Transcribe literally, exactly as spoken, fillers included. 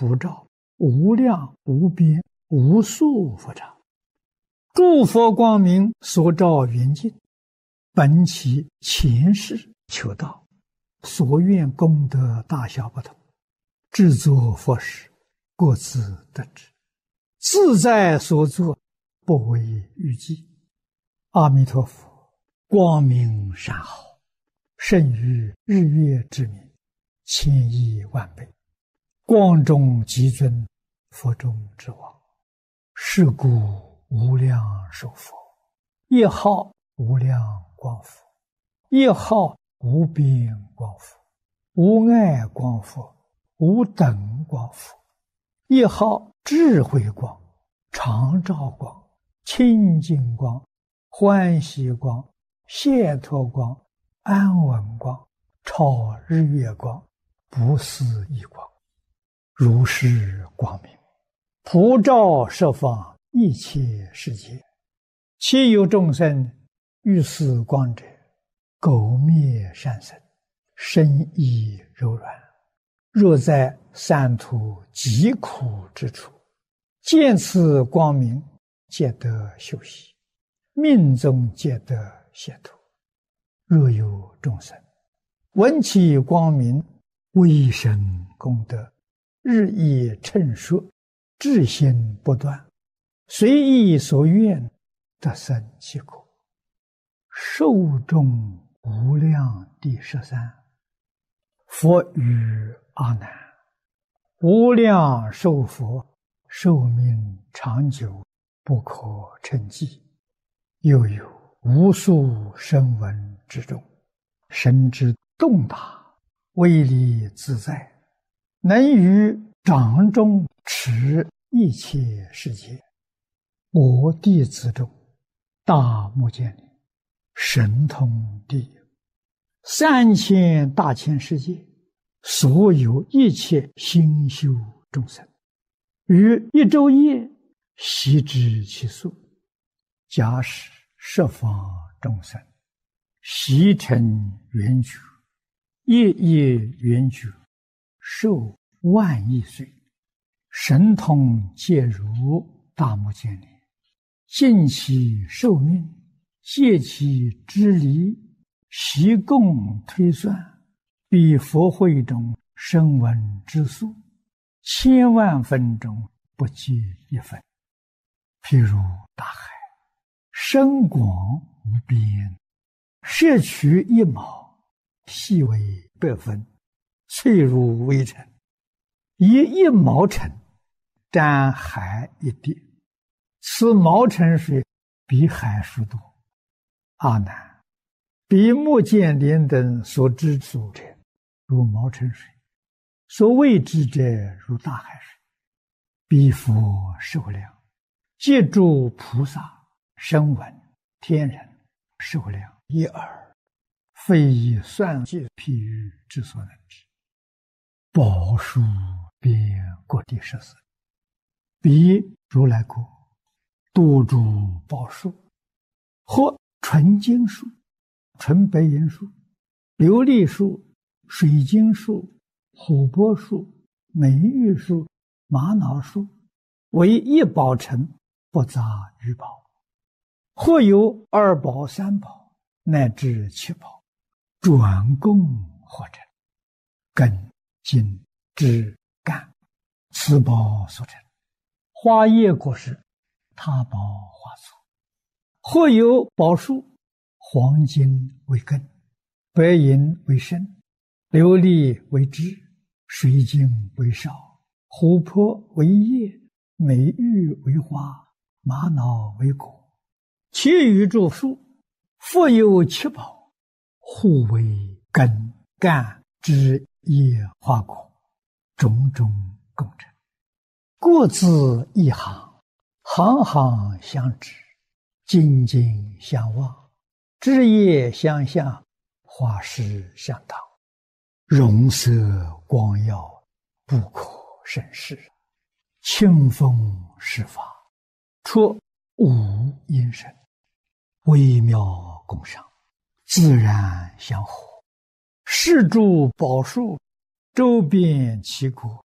普照无量无边无数佛刹，诸佛光明所照圆净，本其前世求道，所愿功德大小不同，制作佛事各自得知，自在所作，不为预计。阿弥陀佛，光明善好，胜于日月之明，千亿万倍，光中极尊，佛中之王。是故无量寿佛，一号无量光佛，一号无边光佛，无碍光佛，无等光佛，一号智慧光、常照光、清净光、欢喜光、解脱光、安稳光、超日月光、不思议光，如是光明，普照十方一切世界。其有众生欲似光者，苟灭善身，身意柔软，若在三途极苦之处，见此光明，皆得休息，命中皆得解脱。若有众生闻其光明，微生功德，日益称说，至心不断，随意所愿，得生其果。寿终无量第十三。佛语阿难：无量寿佛，寿命长久，不可称计。又有无数声闻之中，神之洞达，威力自在，能于掌中持一切世界。我弟子中，大目犍连神通第一，三千大千世界所有一切心修众生，于一昼夜悉知其数。假使十方众生悉成圆觉，夜夜圆觉，寿万亿岁，神通皆如大目犍连，尽其寿命，借其之离，悉共推算，比佛会中声闻之数，千万分中不计一分。譬如大海，深广无边，摄取一毛，细为百分，脆如微尘，以一毛尘沾海一滴，此毛尘水比海数多。阿难，比目犍连等所知数者，如毛尘水；所未知者，如大海水。彼佛寿量，皆诸菩萨、声闻、天人寿量一耳，非以算计譬喻之所能知。宝树遍各地十四，彼如来国多诸宝树，或纯金树、纯白银树、琉璃树、水晶树、琥珀树、美玉树、玛瑙树，为一宝城，不杂于宝。或有二宝、三宝，乃至七宝，转供或成，根、茎、枝、干，此宝所成。花叶果实，他宝花簇。或有宝树，黄金为根，白银为身，琉璃为枝，水晶为梢，琥珀为叶，美玉为花，玛瑙为果。其余诸树，复有七宝，互为根、干、枝、叶、花果，种种共成，各自一行，行行相知，紧紧相望，枝叶相向，花实相当，容色光耀，不可胜视。清风施法，出无因声，微妙共赏，自然相合。是诸宝树，周遍其国，